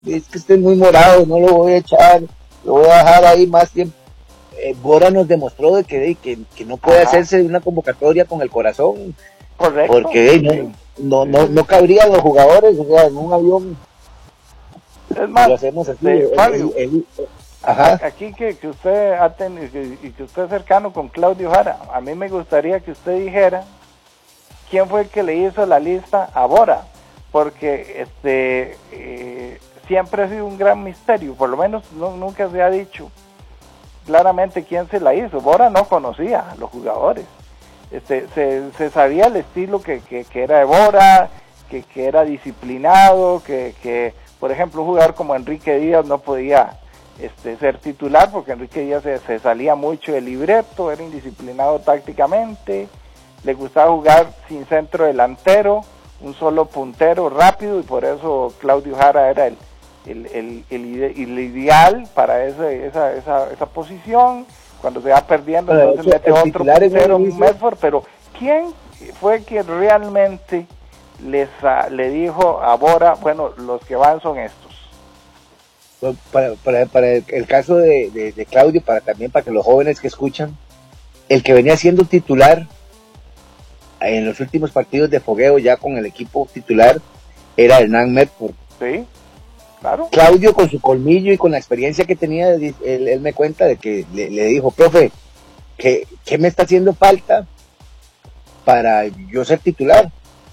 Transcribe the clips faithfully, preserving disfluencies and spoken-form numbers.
es que esté muy morado, no lo voy a echar, lo voy a dejar ahí más tiempo. Eh, Bora nos demostró de que, que, que no puede Ajá. hacerse una convocatoria con el corazón. Correcto. Porque sí. no, no, no, no cabrían los jugadores, o sea, en un avión. Es más, lo hacemos así, de, el, Fabio, el, el, el, ajá. aquí que, que usted ha tenido, y que usted es cercano con Claudio Jara, a mí me gustaría que usted dijera quién fue el que le hizo la lista a Bora, porque este eh, siempre ha sido un gran misterio, por lo menos no, nunca se ha dicho claramente quién se la hizo. Bora no conocía a los jugadores, este, se, se sabía el estilo que, que, que era de Bora, que, que era disciplinado, que, que por ejemplo un jugador como Enrique Díaz no podía este, ser titular porque Enrique Díaz se, se salía mucho del libreto, era indisciplinado tácticamente, le gustaba jugar sin centro delantero, un solo puntero rápido, y por eso Claudio Jara era el, el, el, el, el ideal para ese, esa, esa, esa posición. Cuando se va perdiendo, pero entonces mete otro puntero, un Medford. Pero ¿quién fue quien realmente les a, le dijo a Bora, bueno, los que van son estos? Para, para, para el, el caso de, de, de Claudio, para también para que los jóvenes que escuchan, el que venía siendo titular en los últimos partidos de fogueo ya con el equipo titular era Hernán Medford. Sí, claro. Claudio, con su colmillo y con la experiencia que tenía, él, él me cuenta de que le, le dijo, profe, ¿qué, ¿qué me está haciendo falta para yo ser titular?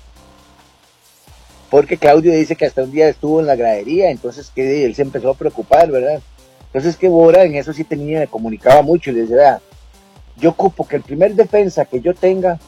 Porque Claudio dice que hasta un día estuvo en la gradería, entonces que él se empezó a preocupar, ¿verdad? Entonces que Bora en eso sí tenía, comunicaba mucho y le decía, vea, yo ocupo que el primer defensa que yo tenga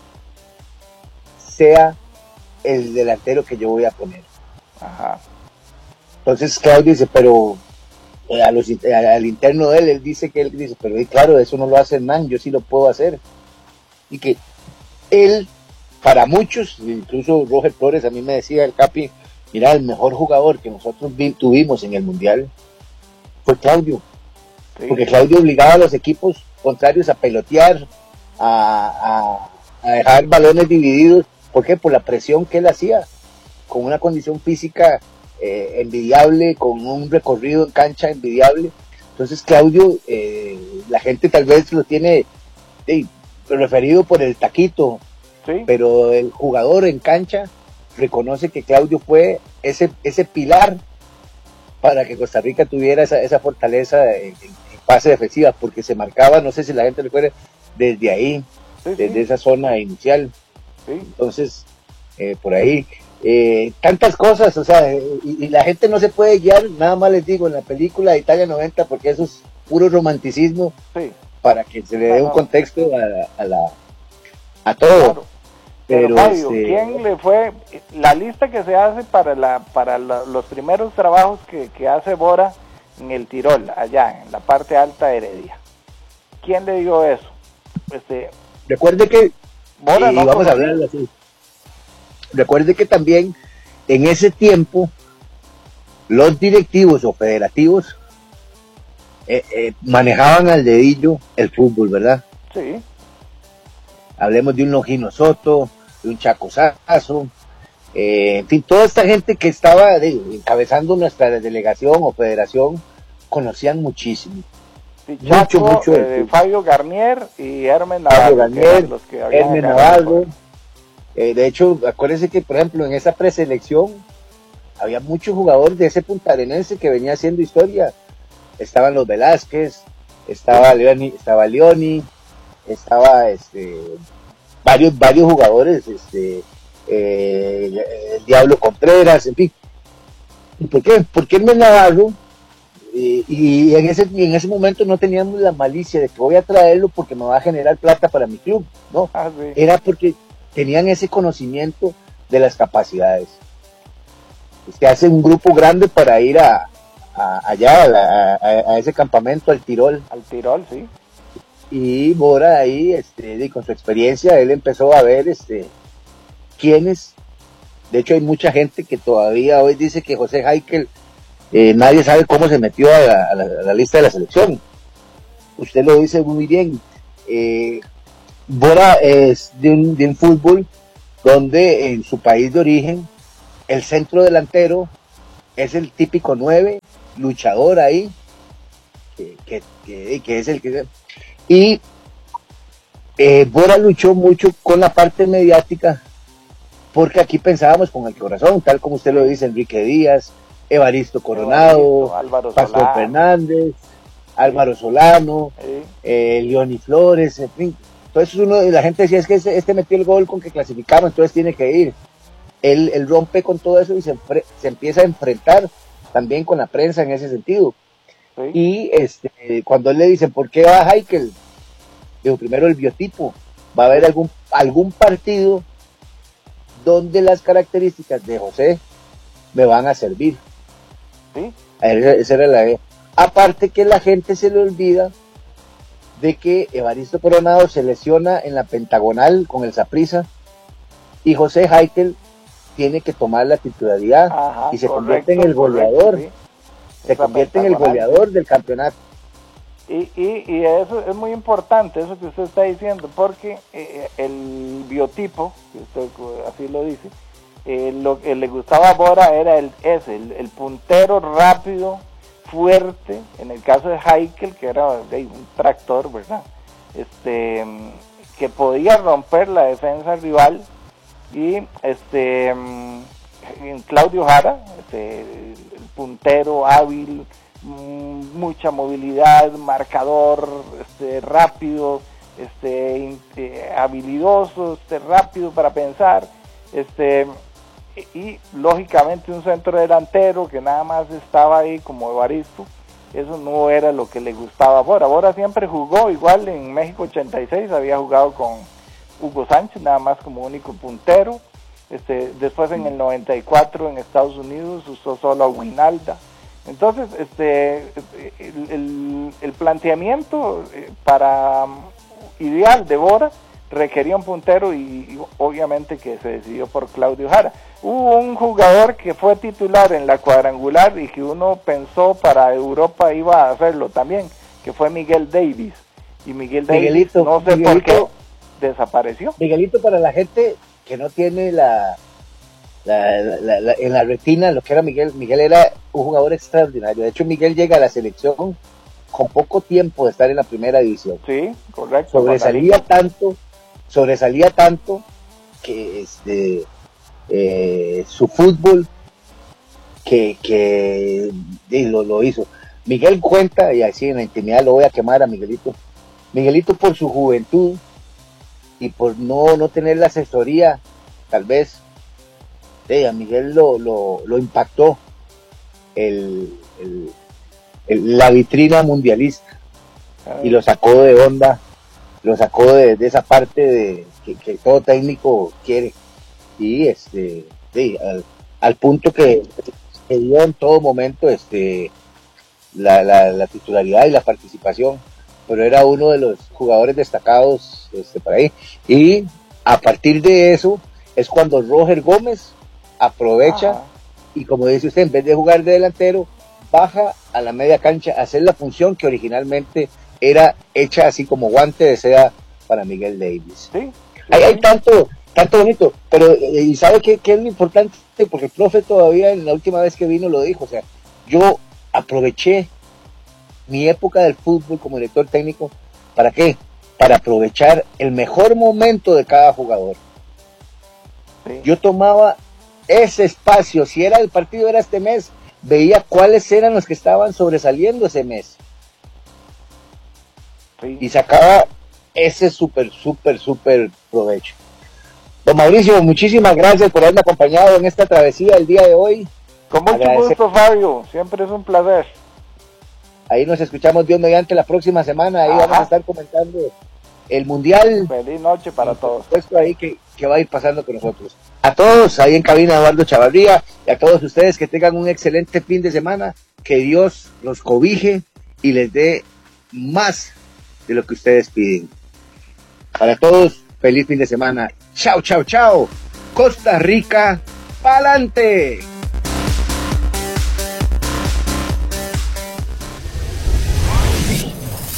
sea el delantero que yo voy a poner. Ajá. Entonces Claudio dice, pero eh, a los, a, al interno de él, él dice que él dice, pero eh, claro, eso no lo hace Hernán, yo sí lo puedo hacer. Y que él, para muchos, incluso Roger Flores, a mí me decía el Capi, mira, el mejor jugador que nosotros vi, tuvimos en el Mundial fue Claudio. Sí. Porque Claudio obligaba a los equipos contrarios a pelotear, a, a, a dejar balones divididos. ¿Por qué? Por la presión que él hacía, con una condición física eh, envidiable, con un recorrido en cancha envidiable. Entonces Claudio, eh, la gente tal vez lo tiene eh, referido por el taquito, ¿sí? Pero el jugador en cancha reconoce que Claudio fue ese, ese pilar para que Costa Rica tuviera esa, esa fortaleza en, en fase defensiva, porque se marcaba, no sé si la gente recuerda, desde ahí, sí, desde sí. esa zona inicial. ¿Sí? Entonces, eh, por ahí, eh, tantas cosas, o sea, y, y la gente no se puede guiar, nada más les digo, en la película de Italia noventa, porque eso es puro romanticismo, sí. Para que se le dé un contexto a, a la a todo. Claro. Pero, Pero Fabio, este... ¿quién le fue? La lista que se hace para la para la, los primeros trabajos que, que hace Bora en el Tirol, allá, en la parte alta de Heredia. ¿Quién le dio eso? Este, Recuerde que Bora y no vamos a hablar así. Recuerde que también en ese tiempo los directivos o federativos eh, eh, manejaban al dedillo el fútbol, ¿verdad? Sí. Hablemos de un Longino Soto, de un Chaco Sazo, eh, en fin, toda esta gente que estaba de, encabezando nuestra delegación o federación conocían muchísimo. Sí, Chaco, mucho, mucho. Eh, Fabio Garnier y Hermen Navarro. Garnier, los que Hermen Navarro. Eh, de hecho, acuérdense que, por ejemplo, en esa preselección había muchos jugadores de ese puntarenense que venía haciendo historia. Estaban los Velázquez, estaba Leoni, estaba Leoni, estaba este, varios, varios jugadores, este, eh, el Diablo Contreras, en fin. ¿Y por qué? Porque Hermen Navarro, eh, y en ese, en ese momento no teníamos la malicia de que voy a traerlo porque me va a generar plata para mi club, ¿no? Ah, sí. Era porque tenían ese conocimiento de las capacidades. Se hace un grupo grande para ir a, a allá, a, a, a ese campamento, al Tirol. Al Tirol, sí. Y Bora ahí, este, con su experiencia, él empezó a ver este, quiénes. De hecho, hay mucha gente que todavía hoy dice que José Heikel, eh, nadie sabe cómo se metió a la, a, la, a la lista de la selección. Usted lo dice muy bien. Eh, Bora es de un, de un fútbol donde en su país de origen el centro delantero es el típico nueve, luchador ahí, que, que, que, que es el que... Y eh, Bora luchó mucho con la parte mediática, porque aquí pensábamos con el corazón, tal como usted lo dice, Enrique Díaz, Evaristo Coronado, Evaristo, Pastor Fernández, Álvaro Solano, sí. eh, Leoni Flores, en fin. Entonces uno, la gente decía, es que este, este metió el gol con que clasificamos, entonces tiene que ir. Él, él rompe con todo eso y se, se empieza a enfrentar también con la prensa en ese sentido. Sí. Y este, cuando él le dicen, ¿por qué va Heikel? Digo, primero el biotipo, va a haber algún, algún partido donde las características de José me van a servir. ¿Sí? Esa era la idea. Aparte que la gente se le olvida de que Evaristo Coronado se lesiona en la pentagonal con el Saprissa y José Heikel tiene que tomar la titularidad. Ajá, y se correcto, convierte en el goleador. Correcto, sí. Se Esa convierte en el goleador del campeonato. Y, y, y eso es muy importante, eso que usted está diciendo, porque eh, el biotipo, que usted así lo dice, eh, lo que le gustaba a Bora era el ese, el, el puntero rápido, fuerte, en el caso de Heikel, que era de, un tractor, ¿verdad? Este, que podía romper la defensa rival, y este, en Claudio Jara, este, el puntero hábil, mucha movilidad, marcador, este, rápido, este, eh, habilidoso, este, rápido para pensar, este, y, y lógicamente un centro delantero que nada más estaba ahí como Evaristo. Eso no era lo que le gustaba a Bora. Bora siempre jugó igual en México ochenta y seis, había jugado con Hugo Sánchez nada más como único puntero. Este, después en el noventa y cuatro en Estados Unidos usó solo a Winalda. Entonces, este, el, el, el planteamiento para ideal de Bora requería un puntero y, y obviamente que se decidió por Claudio Jara. Hubo un jugador que fue titular en la cuadrangular y que uno pensó para Europa iba a hacerlo también, que fue Miguel Davis. Y Miguel Miguelito, Davis, no sé Miguelito, por qué, desapareció. Miguelito, para la gente que no tiene la... La, la, la, en la retina lo que era Miguel, Miguel era un jugador extraordinario. De hecho, Miguel llega a la selección con poco tiempo de estar en la primera división. Sí, correcto. Sobresalía tanto, sobresalía tanto que este eh, su fútbol que, que y lo, lo hizo. Miguel cuenta, y así en la intimidad lo voy a quemar a Miguelito. Miguelito, por su juventud y por no, no tener la asesoría, tal vez. Sí, a Miguel lo, lo, lo impactó el, el, el, la vitrina mundialista y lo sacó de onda, lo sacó de, de esa parte de que, que todo técnico quiere y este sí, al, al punto que, que dio en todo momento este la, la, la titularidad y la participación, pero era uno de los jugadores destacados este, por ahí, y a partir de eso es cuando Roger Gómez aprovecha. Ajá. Y como dice usted, en vez de jugar de delantero, baja a la media cancha a hacer la función que originalmente era hecha así como guante de seda para Miguel Davis. Sí, sí. Hay, hay tanto, tanto bonito, pero ¿y sabe qué, qué es lo importante? Porque el profe todavía en la última vez que vino lo dijo, o sea, yo aproveché mi época del fútbol como director técnico, ¿para qué? Para aprovechar el mejor momento de cada jugador. Sí. Yo tomaba ese espacio, si era el partido era este mes, veía cuáles eran los que estaban sobresaliendo ese mes. Sí. Y sacaba ese súper, súper, súper provecho. Don Mauricio, muchísimas gracias por haberme acompañado en esta travesía el día de hoy. Con mucho Agradecer. gusto, Fabio, siempre es un placer. Ahí nos escuchamos Dios mediante la próxima semana, ahí Ajá. vamos a estar comentando el Mundial. Feliz noche para todos. Esto ahí que, que va a ir pasando con nosotros. A todos, ahí en cabina Eduardo Chavarría, y a todos ustedes que tengan un excelente fin de semana, que Dios los cobije y les dé más de lo que ustedes piden. Para todos, feliz fin de semana. Chao, chao, chao. Costa Rica, pa'lante.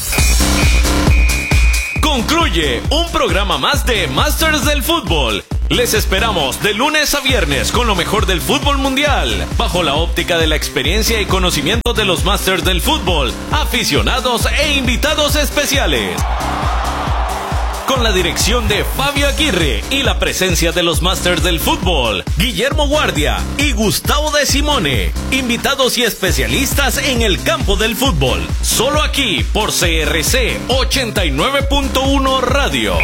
Concluye un programa más de Masters del Fútbol. Les esperamos de lunes a viernes con lo mejor del fútbol mundial, bajo la óptica de la experiencia y conocimiento de los másters del fútbol, aficionados e invitados especiales. Con la dirección de Fabio Aguirre y la presencia de los másters del fútbol, Guillermo Guardia y Gustavo de Simone, invitados y especialistas en el campo del fútbol, solo aquí por C R C ochenta y nueve punto uno Radio.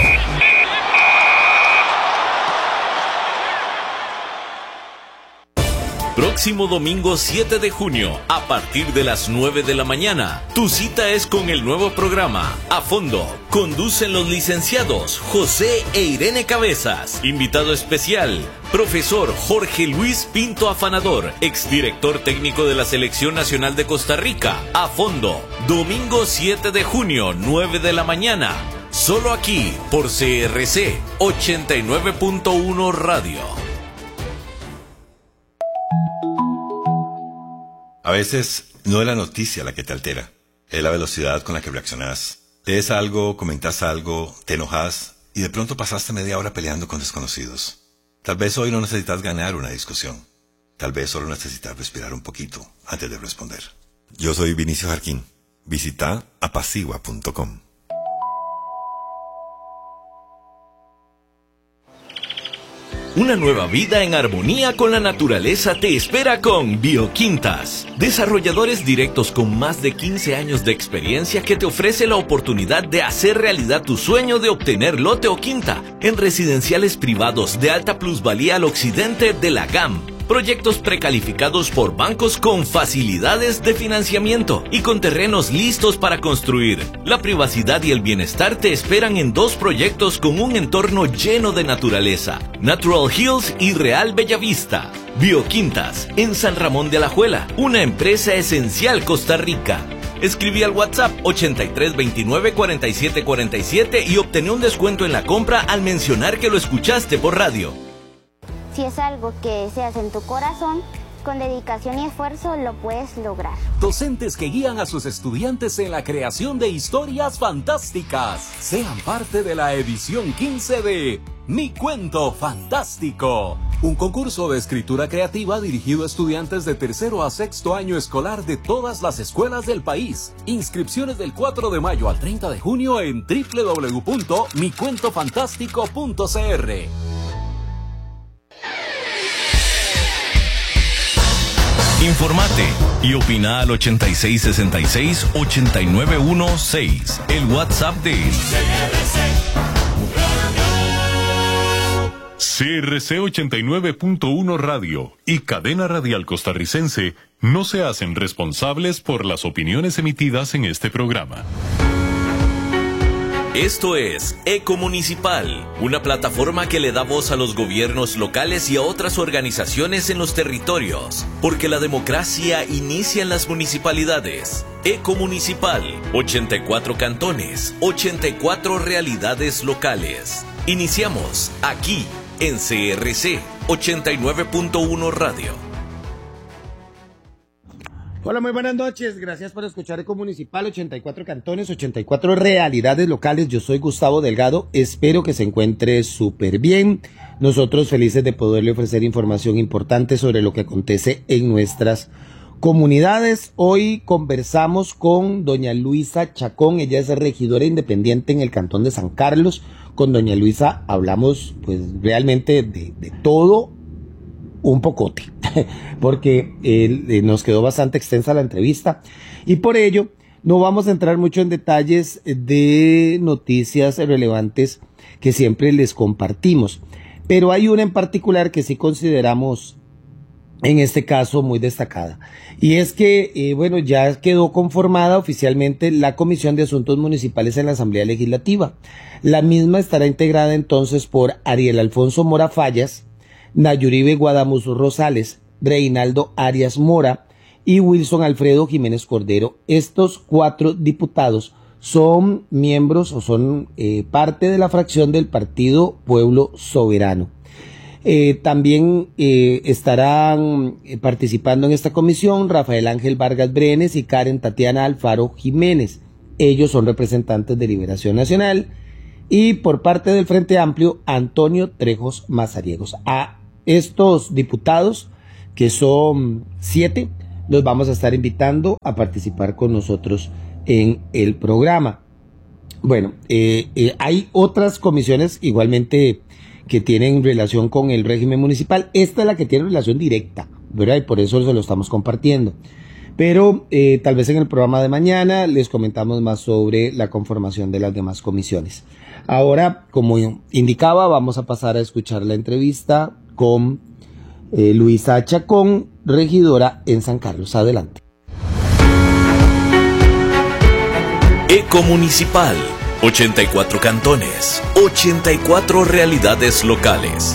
Próximo domingo siete de junio, a partir de las nueve de la mañana, tu cita es con el nuevo programa A Fondo. Conducen los licenciados José e Irene Cabezas. Invitado especial, profesor Jorge Luis Pinto Afanador, exdirector técnico de la Selección Nacional de Costa Rica. A Fondo, domingo siete de junio, nueve de la mañana. Solo aquí, por C R C ochenta y nueve punto uno Radio. A veces no es la noticia la que te altera, es la velocidad con la que reaccionás. Lees algo, comentas algo, te enojas y de pronto pasaste media hora peleando con desconocidos. Tal vez hoy no necesitas ganar una discusión. Tal vez solo necesitas respirar un poquito antes de responder. Yo soy Vinicio Jarquín. Visita apacigua punto com. Una nueva vida en armonía con la naturaleza te espera con Bioquintas. Desarrolladores directos con más de quince años de experiencia que te ofrece la oportunidad de hacer realidad tu sueño de obtener lote o quinta en residenciales privados de alta plusvalía al occidente de la G A M. Proyectos precalificados por bancos con facilidades de financiamiento y con terrenos listos para construir. La privacidad y el bienestar te esperan en dos proyectos con un entorno lleno de naturaleza: Natural Hills y Real Bellavista. Bioquintas, en San Ramón de Alajuela, una empresa esencial Costa Rica. Escribí al WhatsApp ochenta y tres veintinueve cuarenta y siete cuarenta y siete y obtené un descuento en la compra al mencionar que lo escuchaste por radio. Si es algo que deseas en tu corazón, con dedicación y esfuerzo lo puedes lograr. Docentes que guían a sus estudiantes en la creación de historias fantásticas. Sean parte de la edición quince de Mi Cuento Fantástico. Un concurso de escritura creativa dirigido a estudiantes de tercero a sexto año escolar de todas las escuelas del país. Inscripciones del cuatro de mayo al treinta de junio en doble u doble u doble u punto mi cuento fantástico punto c r. Informate y opina al ochenta y seis sesenta y seis ochenta y nueve dieciséis, el WhatsApp de C R C ochenta y nueve punto uno Radio y Cadena Radial Costarricense no se hacen responsables por las opiniones emitidas en este programa. Esto es Ecomunicipal, una plataforma que le da voz a los gobiernos locales y a otras organizaciones en los territorios, porque la democracia inicia en las municipalidades. Ecomunicipal, ochenta y cuatro cantones, ochenta y cuatro realidades locales. Iniciamos aquí en C R C ochenta y nueve punto uno Radio. Hola, muy buenas noches. Gracias por escuchar Ecomunicipal, ochenta y cuatro cantones, ochenta y cuatro realidades locales. Yo soy Gustavo Delgado. Espero que se encuentre súper bien. Nosotros felices de poderle ofrecer información importante sobre lo que acontece en nuestras comunidades. Hoy conversamos con doña Luisa Chacón. Ella es regidora independiente en el cantón de San Carlos. Con doña Luisa hablamos pues realmente de, de todo un pocote, porque eh, eh, nos quedó bastante extensa la entrevista y por ello no vamos a entrar mucho en detalles de noticias relevantes que siempre les compartimos, pero hay una en particular que sí consideramos en este caso muy destacada, y es que eh, bueno, ya quedó conformada oficialmente la Comisión de Asuntos Municipales en la Asamblea Legislativa. La misma estará integrada entonces por Ariel Alfonso Mora Fallas, Nayuribe Guadamuso Rosales, Reinaldo Arias Mora y Wilson Alfredo Jiménez Cordero. Estos cuatro diputados son miembros o son eh, parte de la fracción del Partido Pueblo Soberano. Eh, también eh, estarán eh, participando en esta comisión Rafael Ángel Vargas Brenes y Karen Tatiana Alfaro Jiménez. Ellos son representantes de Liberación Nacional y por parte del Frente Amplio, Antonio Trejos Mazariegos. A estos diputados, que son siete, los vamos a estar invitando a participar con nosotros en el programa. Bueno, eh, eh, hay otras comisiones igualmente que tienen relación con el régimen municipal. Esta es la que tiene relación directa, ¿verdad? Y por eso se lo estamos compartiendo. Pero eh, tal vez en el programa de mañana les comentamos más sobre la conformación de las demás comisiones. Ahora, como indicaba, vamos a pasar a escuchar la entrevista con eh, Luisa Chacón, regidora en San Carlos. Adelante. Ecomunicipal, ochenta y cuatro cantones, ochenta y cuatro realidades locales.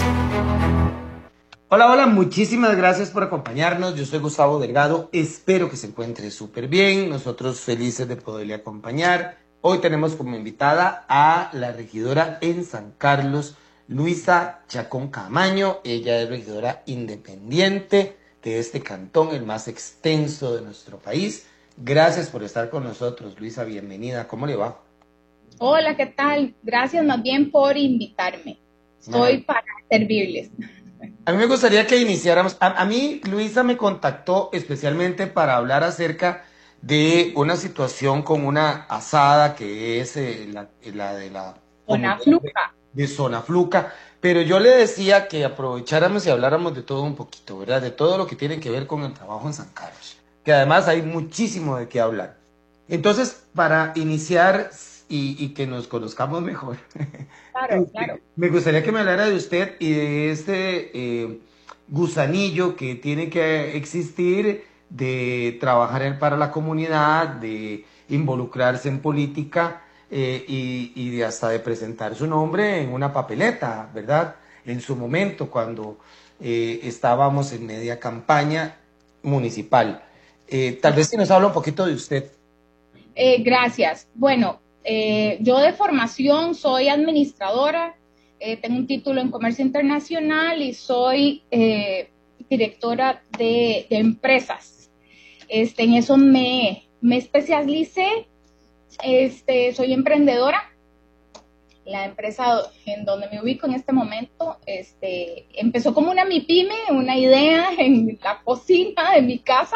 Hola, hola, muchísimas gracias por acompañarnos. Yo soy Gustavo Delgado, espero que se encuentre súper bien. Nosotros felices de poderle acompañar. Hoy tenemos como invitada a la regidora en San Carlos, Luisa Chacón Camaño. Ella es regidora independiente de este cantón, el más extenso de nuestro país. Gracias por estar con nosotros, Luisa, bienvenida. ¿Cómo le va? Hola, ¿qué tal? Gracias más bien por invitarme. Estoy ah. para servirles. A mí me gustaría que iniciáramos. A, a mí, Luisa me contactó especialmente para hablar acerca de una situación con una asada que es eh, la, la de la... Zona Fluca. De, de Zona Fluca. Pero yo le decía que aprovecháramos y habláramos de todo un poquito, ¿verdad? De todo lo que tiene que ver con el trabajo en San Carlos. Que además hay muchísimo de qué hablar. Entonces, para iniciar y, y que nos conozcamos mejor, claro, claro. me gustaría que me hablara de usted y de este eh, gusanillo que tiene que existir de trabajar para la comunidad, de involucrarse en política eh, y, y de hasta de presentar su nombre en una papeleta, ¿verdad? En su momento, cuando eh, estábamos en media campaña municipal. Eh, tal vez si nos habla un poquito de usted. Eh, gracias. Bueno, eh, yo de formación soy administradora, eh, tengo un título en comercio internacional y soy eh, directora de, de empresas. Este, en eso me, me especialicé, este, soy emprendedora. La empresa en donde me ubico en este momento este, empezó como una MIPYME, una idea en la cocina de mi casa.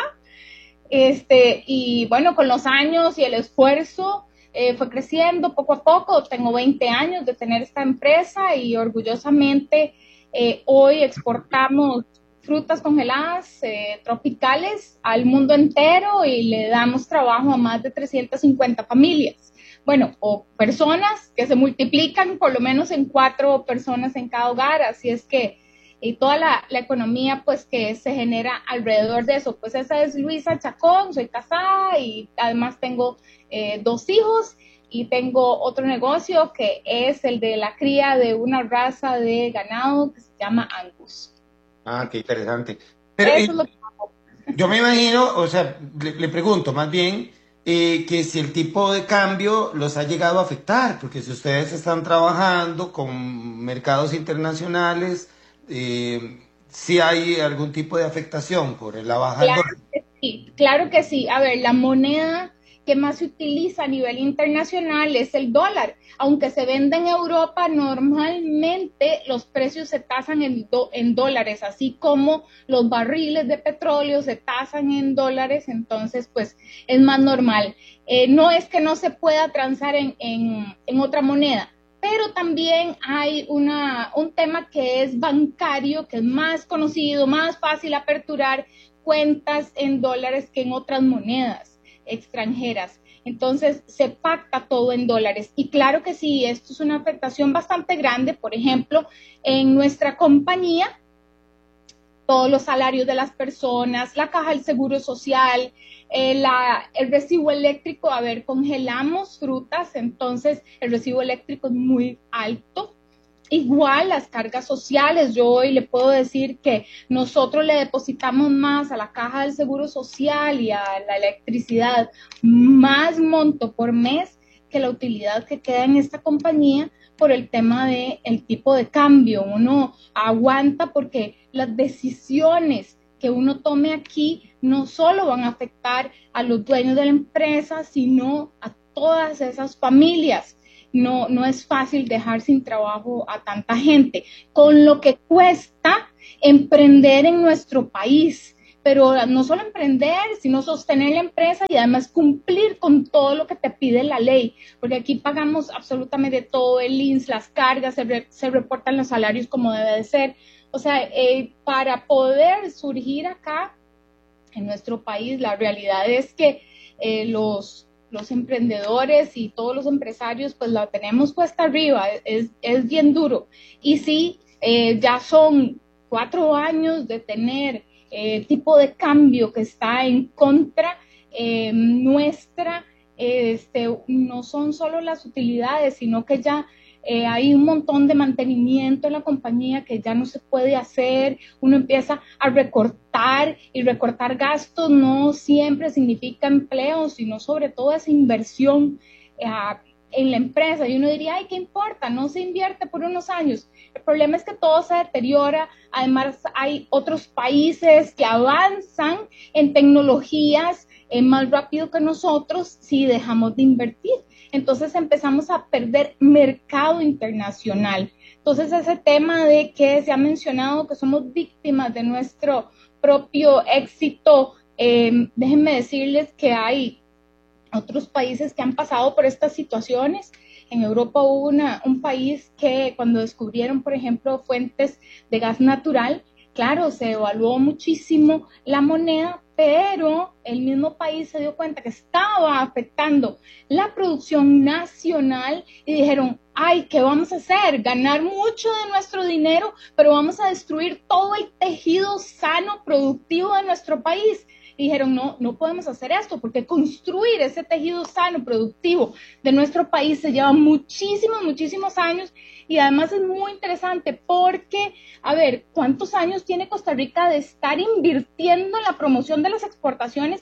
Este, y bueno, con los años y el esfuerzo eh, fue creciendo poco a poco. Tengo veinte años de tener esta empresa y orgullosamente eh, hoy exportamos frutas congeladas eh, tropicales al mundo entero y le damos trabajo a más de trescientas cincuenta familias. Bueno, o personas que se multiplican por lo menos en cuatro personas en cada hogar, así es que y toda la, la economía pues que se genera alrededor de eso. Pues esa es Luisa Chacón, soy casada y además tengo eh, dos hijos y tengo otro negocio que es el de la cría de una raza de ganado que se llama Angus. Ah, qué interesante. Pero, eso eh, es lo que hago. Yo me imagino, o sea, le, le pregunto más bien eh, que si el tipo de cambio los ha llegado a afectar, porque si ustedes están trabajando con mercados internacionales, Eh, si hay algún tipo de afectación por la baja del dólar. Claro que sí, claro que sí. A ver, la moneda que más se utiliza a nivel internacional es el dólar. Aunque se vende en Europa, normalmente los precios se tasan en, do, en dólares, así como los barriles de petróleo se tasan en dólares, entonces pues es más normal. Eh, no es que no se pueda transar en, en, en otra moneda, pero también hay una, un tema que es bancario, que es más conocido, más fácil aperturar cuentas en dólares que en otras monedas extranjeras. Entonces, se pacta todo en dólares. Y claro que sí, esto es una afectación bastante grande. Por ejemplo, en nuestra compañía, todos los salarios de las personas, la caja del seguro social, eh, la, el recibo eléctrico, a ver, congelamos frutas, entonces el recibo eléctrico es muy alto. Igual las cargas sociales, yo hoy le puedo decir que nosotros le depositamos más a la caja del seguro social y a la electricidad, más monto por mes que la utilidad que queda en esta compañía por el tema del tipo de cambio. Uno aguanta porque las decisiones que uno tome aquí no solo van a afectar a los dueños de la empresa, sino a todas esas familias. no, no es fácil dejar sin trabajo a tanta gente, con lo que cuesta emprender en nuestro país. Pero no solo emprender, sino sostener la empresa y además cumplir con todo lo que te pide la ley, porque aquí pagamos absolutamente todo, el I N S S, las cargas, se, re, se reportan los salarios como debe de ser. O sea, eh, para poder surgir acá en nuestro país, la realidad es que eh, los, los emprendedores y todos los empresarios, pues la tenemos cuesta arriba, es, es bien duro. Y sí, eh, ya son cuatro años de tener Eh, tipo de cambio que está en contra eh, nuestra, eh, este, no son solo las utilidades, sino que ya eh, hay un montón de mantenimiento en la compañía que ya no se puede hacer, uno empieza a recortar, y recortar gastos no siempre significa empleo, sino sobre todo esa inversión eh, en la empresa, y uno diría, ay, ¿qué importa? No se invierte por unos años. El problema es que todo se deteriora, además hay otros países que avanzan en tecnologías eh, más rápido que nosotros si dejamos de invertir. Entonces empezamos a perder mercado internacional. Entonces ese tema de que se ha mencionado que somos víctimas de nuestro propio éxito, eh, déjenme decirles que hay otros países que han pasado por estas situaciones. En Europa hubo una, un país que cuando descubrieron, por ejemplo, fuentes de gas natural, claro, se evaluó muchísimo la moneda, pero el mismo país se dio cuenta que estaba afectando la producción nacional y dijeron, ay, ¿qué vamos a hacer? Ganar mucho de nuestro dinero, pero vamos a destruir todo el tejido sano, productivo de nuestro país. Y dijeron, no, no podemos hacer esto, porque construir ese tejido sano, productivo de nuestro país se lleva muchísimos, muchísimos años, y además es muy interesante porque, a ver, ¿cuántos años tiene Costa Rica de estar invirtiendo en la promoción de las exportaciones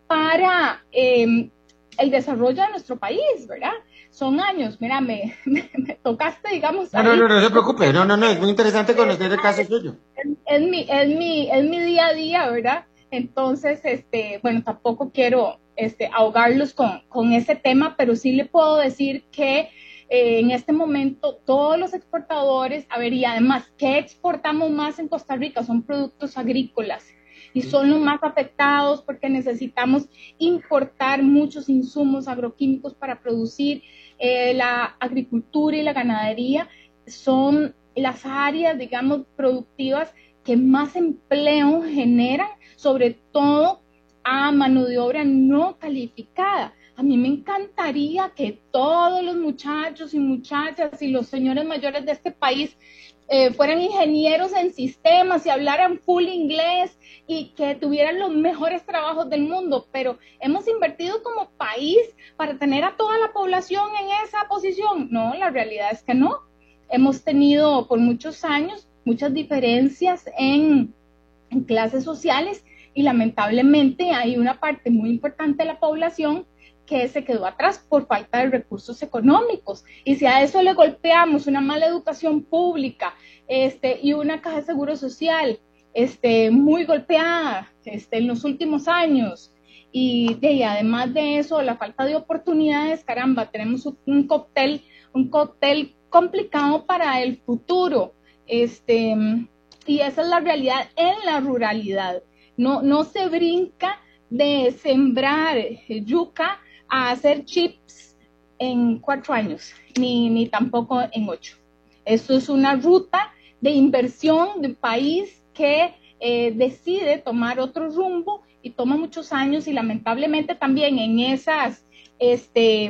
para eh, el desarrollo de nuestro país, verdad? Son años, mira, me, me, me tocaste, digamos. No, no, no, no se preocupe, no, no, no, es muy interesante conocer el caso suyo. Es, es, mi, es, mi, es mi día a día, ¿verdad? Entonces, este, bueno, tampoco quiero este, ahogarlos con, con ese tema, pero sí le puedo decir que eh, en este momento todos los exportadores, a ver, y además, ¿qué exportamos más en Costa Rica? Son productos agrícolas y son los más afectados porque necesitamos importar muchos insumos agroquímicos para producir. Eh, la agricultura y la ganadería son las áreas, digamos, productivas que más empleo generan, sobre todo a mano de obra no calificada. A mí me encantaría que todos los muchachos y muchachas y los señores mayores de este país eh, fueran ingenieros en sistemas y hablaran full inglés y que tuvieran los mejores trabajos del mundo, pero hemos invertido como país para tener a toda la población en esa posición. No, la realidad es que no. Hemos tenido por muchos años muchas diferencias en, en clases sociales y lamentablemente hay una parte muy importante de la población que se quedó atrás por falta de recursos económicos. Y si a eso le golpeamos una mala educación pública este, y una caja de seguro social este, muy golpeada este, en los últimos años, y, y además de eso, la falta de oportunidades, caramba, tenemos un cóctel, un cóctel complicado para el futuro. Este, y esa es la realidad en la ruralidad. No, no se brinca de sembrar yuca a hacer chips en cuatro años, ni, ni tampoco en ocho. Esto es una ruta de inversión de un país que eh, decide tomar otro rumbo y toma muchos años, y lamentablemente también en esas, este,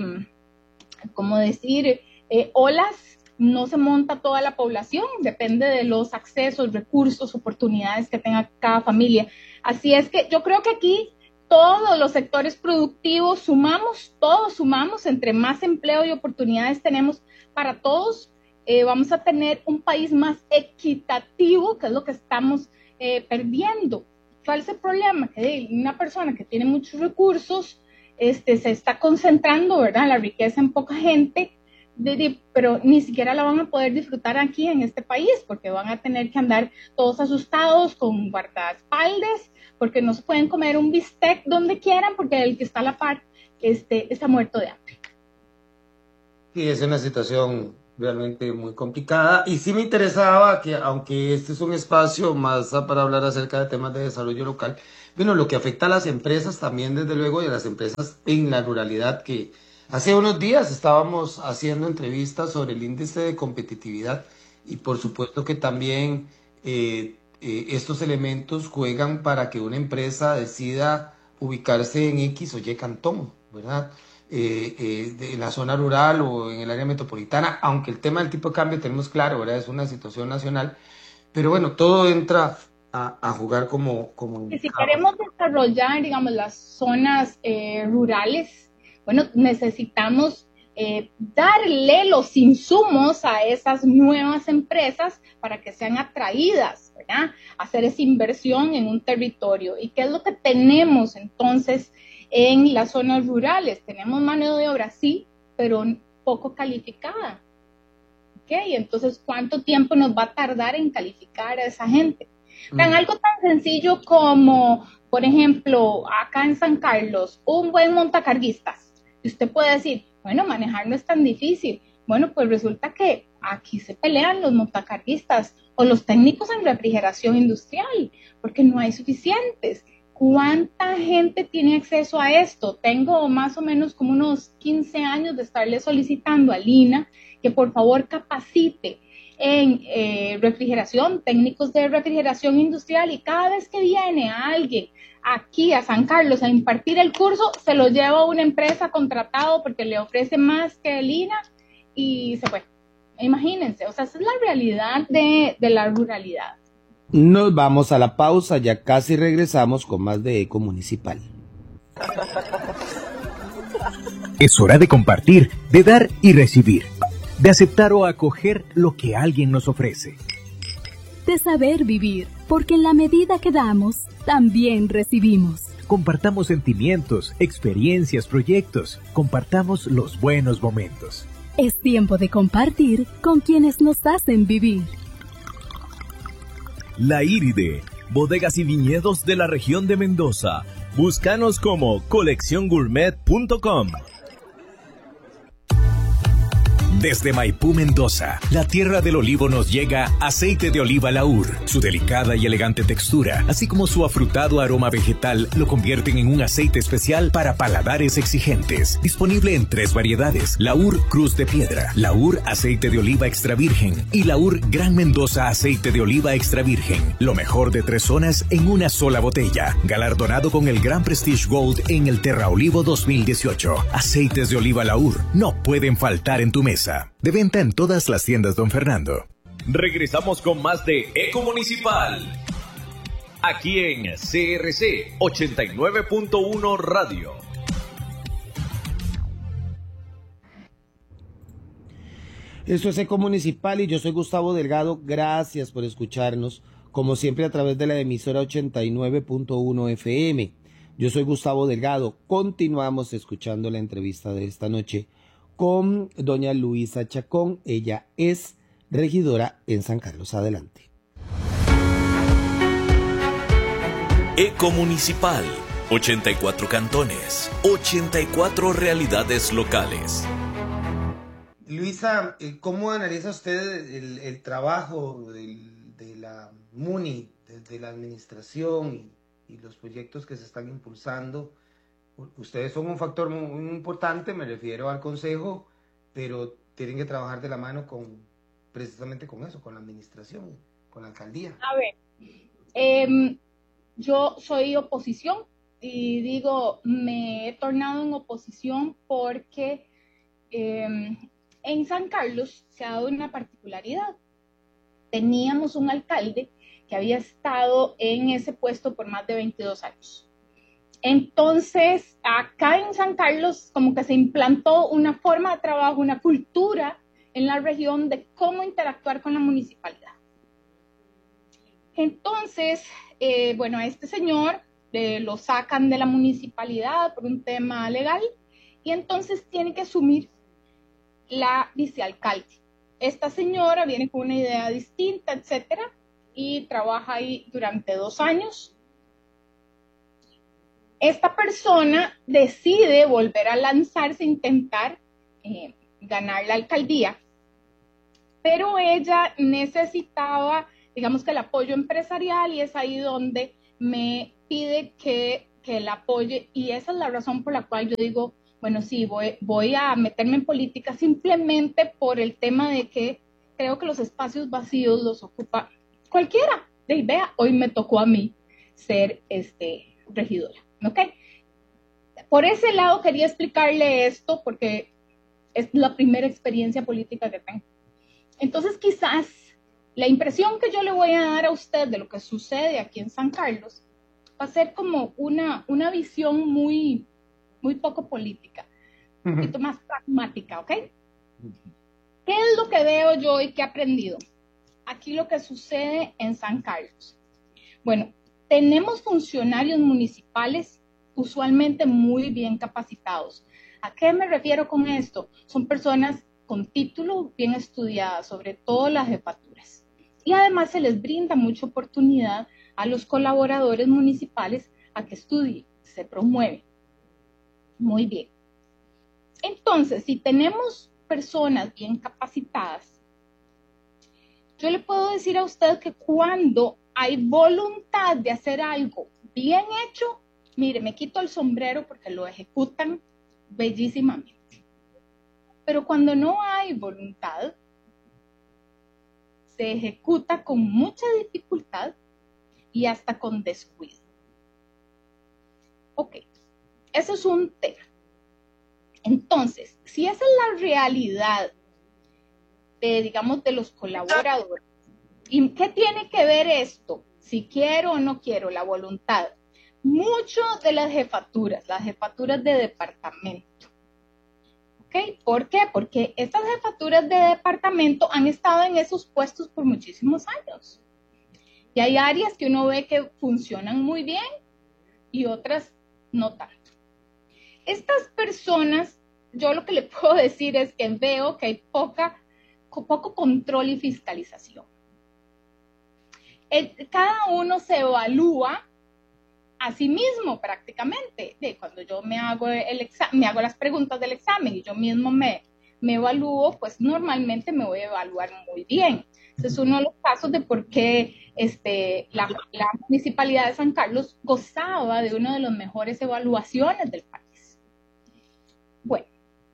¿cómo decir?, eh, olas, no se monta toda la población, depende de los accesos, recursos, oportunidades que tenga cada familia. Así es que yo creo que aquí todos los sectores productivos sumamos, todos sumamos, entre más empleo y oportunidades tenemos para todos, eh, vamos a tener un país más equitativo, que es lo que estamos eh, perdiendo. ¿Cuál es el problema? Que una persona que tiene muchos recursos este, se está concentrando, ¿verdad?, la riqueza en poca gente, De, de, pero ni siquiera la van a poder disfrutar aquí en este país, porque van a tener que andar todos asustados con guardaespaldas, porque no se pueden comer un bistec donde quieran, porque el que está a la par este, está muerto de hambre. Sí, es una situación realmente muy complicada y sí me interesaba que, aunque este es un espacio más para hablar acerca de temas de desarrollo local, bueno, lo que afecta a las empresas también, desde luego, y a las empresas en la ruralidad, que hace unos días estábamos haciendo entrevistas sobre el índice de competitividad y por supuesto que también eh, eh, estos elementos juegan para que una empresa decida ubicarse en X o Y cantón, ¿verdad? Eh, eh, de, en la zona rural o en el área metropolitana, aunque el tema del tipo de cambio tenemos claro, ¿verdad? Es una situación nacional, pero bueno, todo entra a, a jugar como... como si queremos desarrollar, digamos, las zonas eh, rurales, bueno, necesitamos eh, darle los insumos a esas nuevas empresas para que sean atraídas, ¿verdad? Hacer esa inversión en un territorio. ¿Y qué es lo que tenemos entonces en las zonas rurales? Tenemos mano de obra, sí, pero poco calificada. ¿Ok? Entonces, ¿cuánto tiempo nos va a tardar en calificar a esa gente? Mm. Vean, algo tan sencillo como, por ejemplo, acá en San Carlos, un buen montacarguistas. Y usted puede decir, bueno, manejar no es tan difícil. Bueno, pues resulta que aquí se pelean los montacarguistas o los técnicos en refrigeración industrial, porque no hay suficientes. ¿Cuánta gente tiene acceso a esto? Tengo más o menos como unos quince años de estarle solicitando a Lina que por favor capacite en eh, refrigeración, técnicos de refrigeración industrial, y cada vez que viene alguien aquí a San Carlos a impartir el curso, se lo lleva a una empresa contratado porque le ofrece más que Lina y se fue. Imagínense, o sea, esa es la realidad de, de la ruralidad. Nos vamos a la pausa, ya casi regresamos con más de Eco Municipal. Es hora de compartir, de dar y recibir, de aceptar o acoger lo que alguien nos ofrece. De saber vivir, porque en la medida que damos, también recibimos. Compartamos sentimientos, experiencias, proyectos, compartamos los buenos momentos. Es tiempo de compartir con quienes nos hacen vivir. La Iride, bodegas y viñedos de la región de Mendoza. Búscanos como colección gourmet punto com. Desde Maipú, Mendoza, la tierra del olivo, nos llega aceite de oliva Laur. Su delicada y elegante textura, así como su afrutado aroma vegetal, lo convierten en un aceite especial para paladares exigentes. Disponible en tres variedades: Laur Cruz de Piedra, Laur Aceite de Oliva Extra Virgen y Laur Gran Mendoza Aceite de Oliva Extra Virgen. Lo mejor de tres zonas en una sola botella. Galardonado con el Gran Prestige Gold en el Terra Olivo dos mil dieciocho. Aceites de oliva Laur no pueden faltar en tu mesa. De venta en todas las tiendas Don Fernando. Regresamos con más de Eco Municipal, aquí en C R C ochenta y nueve punto uno Radio. Esto es Eco Municipal y yo soy Gustavo Delgado. Gracias por escucharnos, como siempre, a través de la emisora ochenta y nueve punto uno F M. Yo soy Gustavo Delgado. Continuamos escuchando la entrevista de esta noche con doña Luisa Chacón. Ella es regidora en San Carlos. Adelante. Eco Municipal, ochenta y cuatro cantones, ochenta y cuatro realidades locales. Luisa, ¿cómo analiza usted el, el trabajo del, de la MUNI, desde la administración y, y los proyectos que se están impulsando? Ustedes son un factor muy, muy importante, me refiero al consejo, pero tienen que trabajar de la mano con, precisamente con eso, con la administración, con la alcaldía. A ver, eh, yo soy oposición y digo, me he tornado en oposición porque eh, en San Carlos se ha dado una particularidad. Teníamos un alcalde que había estado en ese puesto por más de veintidós años. Entonces, acá en San Carlos como que se implantó una forma de trabajo, una cultura en la región de cómo interactuar con la municipalidad. Entonces, eh, bueno, a este señor eh, lo sacan de la municipalidad por un tema legal y entonces tiene que asumir la vicealcalde. Esta señora viene con una idea distinta, etcétera, y trabaja ahí durante dos años. Esta persona decide volver a lanzarse, intentar eh, ganar la alcaldía, pero ella necesitaba, digamos que el apoyo empresarial, y es ahí donde me pide que, que la apoye, y esa es la razón por la cual yo digo, bueno, sí, voy, voy a meterme en política simplemente por el tema de que creo que los espacios vacíos los ocupa cualquiera. De vea, hoy me tocó a mí ser este, regidora, ¿ok? Por ese lado quería explicarle esto porque es la primera experiencia política que tengo. Entonces quizás la impresión que yo le voy a dar a usted de lo que sucede aquí en San Carlos va a ser como una, una visión muy, muy poco política, uh-huh. un poquito más pragmática, ¿ok? ¿Qué es lo que veo yo y qué he aprendido? Aquí lo que sucede en San Carlos. Bueno, tenemos funcionarios municipales usualmente muy bien capacitados. ¿A qué me refiero con esto? Son personas con título bien estudiadas, sobre todo las jefaturas. Y además se les brinda mucha oportunidad a los colaboradores municipales a que estudien, se promueve. Muy bien. Entonces, si tenemos personas bien capacitadas, yo le puedo decir a usted que cuando hay voluntad de hacer algo bien hecho, mire, me quito el sombrero porque lo ejecutan bellísimamente. Pero cuando no hay voluntad, se ejecuta con mucha dificultad y hasta con descuido. Ok, eso es un tema. Entonces, si esa es la realidad de, digamos, de los colaboradores, ¿y qué tiene que ver esto? Si quiero o no quiero, la voluntad. Mucho de las jefaturas, las jefaturas de departamento. ¿Ok? ¿Por qué? Porque estas jefaturas de departamento han estado en esos puestos por muchísimos años. Y hay áreas que uno ve que funcionan muy bien y otras no tanto. Estas personas, yo lo que le puedo decir es que veo que hay poca, poco control y fiscalización. El, cada uno se evalúa a sí mismo prácticamente. De cuando yo me hago, el examen, me hago las preguntas del examen y yo mismo me, me evalúo, pues normalmente me voy a evaluar muy bien. Ese es uno de los casos de por qué este, la, la Municipalidad de San Carlos gozaba de una de las mejores evaluaciones del país. Bueno,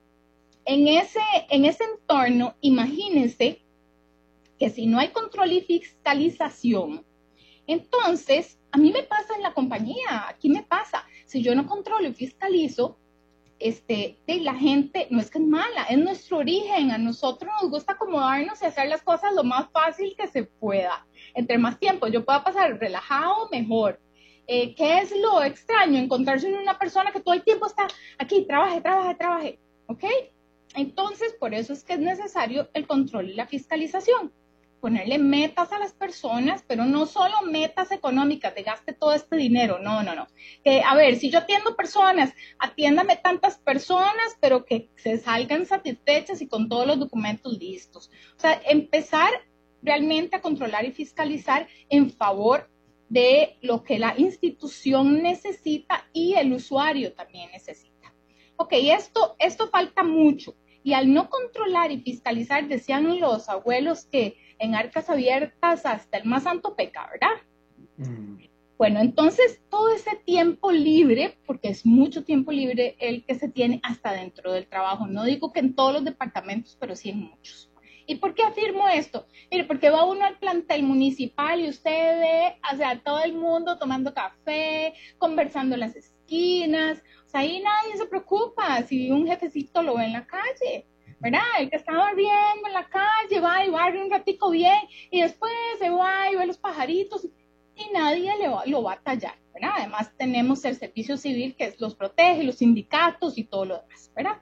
en ese, en ese entorno, imagínense que si no hay control y fiscalización, entonces, a mí me pasa en la compañía, aquí me pasa, si yo no controlo y fiscalizo, este, de la gente, no es que es mala, es nuestro origen, a nosotros nos gusta acomodarnos y hacer las cosas lo más fácil que se pueda. Entre más tiempo yo pueda pasar relajado, mejor. Eh, ¿Qué es lo extraño? Encontrarse en una persona que todo el tiempo está aquí, trabaje, trabaje, trabaje, ¿ok? Entonces, por eso es que es necesario el control y la fiscalización. Ponerle metas a las personas, pero no solo metas económicas de gaste todo este dinero, no, no, no. Que, a ver, si yo atiendo personas, atiéndame tantas personas, pero que se salgan satisfechas y con todos los documentos listos. O sea, empezar realmente a controlar y fiscalizar en favor de lo que la institución necesita y el usuario también necesita. Ok, esto, esto falta mucho. Y al no controlar y fiscalizar, decían los abuelos que en arcas abiertas hasta el más santo peca, ¿verdad? Mm. Bueno, entonces todo ese tiempo libre, porque es mucho tiempo libre el que se tiene hasta dentro del trabajo. No digo que en todos los departamentos, pero sí en muchos. ¿Y por qué afirmo esto? Mire, porque va uno al plantel municipal y usted ve, o sea, todo el mundo tomando café, conversando en las esquinas. O sea, ahí nadie se preocupa si un jefecito lo ve en la calle, ¿verdad? El que está barriendo en la calle va y barre un ratico bien y después se va y ve los pajaritos y nadie le va, lo va a tallar, ¿verdad? Además tenemos el servicio civil que los protege, los sindicatos y todo lo demás, ¿verdad?